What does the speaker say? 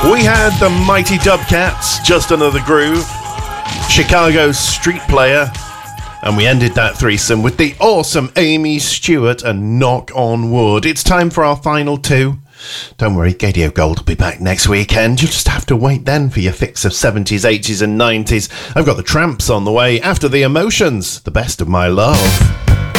We had the Mighty Dubcats, Just Another Groove, Chicago's Street Player, and we ended that threesome with the awesome Amy Stewart and Knock on Wood. It's time for our final two. Don't worry, Gadio Gold will be back next weekend. You'll just have to wait then for your fix of 70s, 80s and 90s. I've got the Tramps on the way after the Emotions, the best of my love.